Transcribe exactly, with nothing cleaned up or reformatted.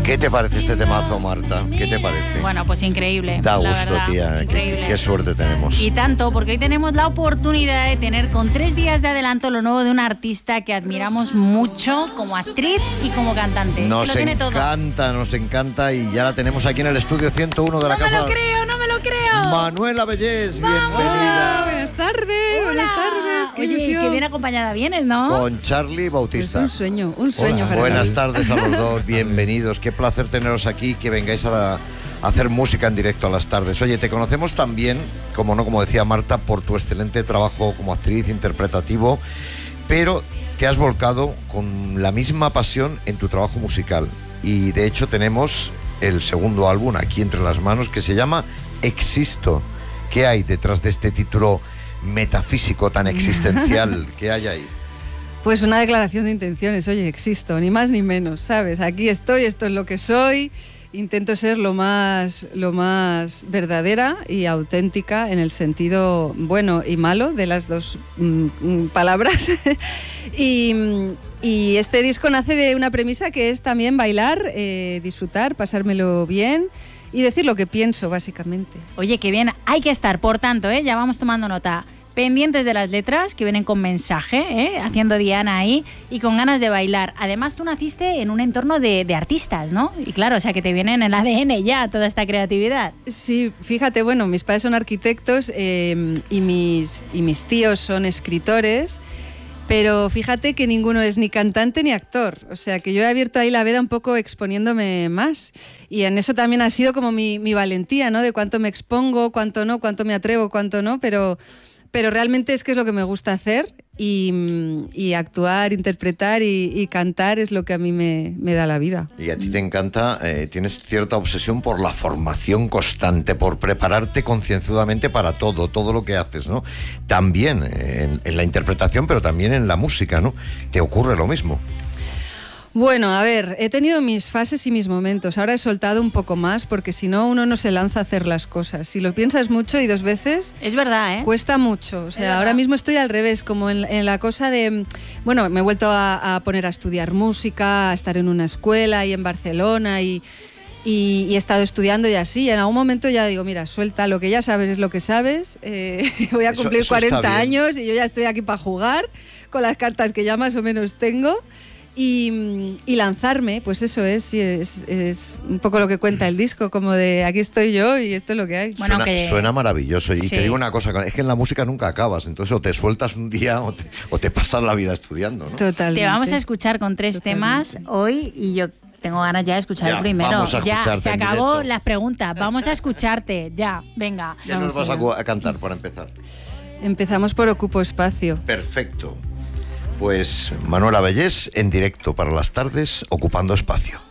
¿Qué te parece este temazo, Marta? ¿Qué te parece? Bueno, pues increíble. Da la gusto, verdad, tía. Increíble. Qué, qué suerte tenemos. Y tanto, porque hoy tenemos la oportunidad de tener con tres días de adelanto lo nuevo de una artista que admiramos mucho como actriz y como cantante. Nos lo tiene encanta, todo. nos encanta y ya la tenemos aquí en el estudio ciento uno de la no casa. No me lo creo, no me lo creo. Manuela Bellés, bienvenida. Hola, buenas tardes, Hola. buenas tardes. Qué Oye, ilusión. que bien acompañada vienes, ¿no? Con Charlie Bautista. Es un sueño, un sueño. Hola, buenas tardes a los dos, bienvenidos. Qué placer teneros aquí, que vengáis a, a hacer música en directo a las tardes. Oye, te conocemos también, como no, como decía Marta, por tu excelente trabajo como actriz interpretativo, pero te has volcado con la misma pasión en tu trabajo musical. Y de hecho tenemos el segundo álbum aquí entre las manos que se llama Existo. ¿Qué hay detrás de este título metafísico tan existencial? ¿Qué hay ahí? Pues una declaración de intenciones, oye, existo, ni más ni menos, ¿sabes? Aquí estoy, esto es lo que soy, intento ser lo más, lo más verdadera y auténtica en el sentido bueno y malo de las dos mm, palabras. y, y este disco nace de una premisa que es también bailar, eh, disfrutar, pasármelo bien y decir lo que pienso, básicamente. Oye, qué bien, hay que estar, por tanto, ¿eh? Ya vamos tomando nota. Pendientes de las letras que vienen con mensaje, ¿eh? Haciendo Diana ahí y con ganas de bailar. Además, tú naciste en un entorno de, de artistas, ¿no? Y claro, o sea, que te viene en el A D N ya toda esta creatividad. Sí, fíjate, bueno, mis padres son arquitectos eh, y, mis, y mis tíos son escritores, pero fíjate que ninguno es ni cantante ni actor. O sea, que yo he abierto ahí la veda un poco exponiéndome más. Y en eso también ha sido como mi, mi valentía, ¿no? De cuánto me expongo, cuánto no, cuánto me atrevo, cuánto no, pero... Pero realmente es que es lo que me gusta hacer y, y actuar, interpretar y, y cantar es lo que a mí me, me da la vida. Y a ti te encanta, eh, tienes cierta obsesión por la formación constante, por prepararte concienzudamente para todo, todo lo que haces, ¿no? También eh, en, en la interpretación, pero también en la música, ¿no? ¿Te ocurre lo mismo? Bueno, a ver, he tenido mis fases y mis momentos. Ahora he soltado un poco más porque si no uno no se lanza a hacer las cosas. Si lo piensas mucho y dos veces... Es verdad, ¿eh? Cuesta mucho. O sea, ahora mismo estoy al revés, como en, en la cosa de... Bueno, me he vuelto a, a poner a estudiar música, a estar en una escuela y en Barcelona y... Y, y he estado estudiando y así, y en algún momento ya digo, mira, suelta, lo que ya sabes es lo que sabes, eh, voy a cumplir eso, eso cuarenta años y yo ya estoy aquí para jugar con las cartas que ya más o menos tengo. Y, y lanzarme, pues eso es, sí, es, es un poco lo que cuenta el disco, como de aquí estoy yo y esto es lo que hay. Bueno, suena, que... suena maravilloso. Y sí. te digo una cosa, es que en la música nunca acabas, entonces o te sueltas un día o te, o te pasas la vida estudiando, ¿no? Totalmente. Te vamos a escuchar con tres Totalmente. temas hoy y yo tengo ganas ya de escuchar Ya, el primero. vamos a Ya, escucharte se en acabó directo. las preguntas, vamos a escucharte, ya, venga. ¿Qué nos vas a, cu- a cantar para empezar? Empezamos por Ocupo Espacio. Perfecto. Pues Manuela Bellés en directo para las tardes, ocupando espacio.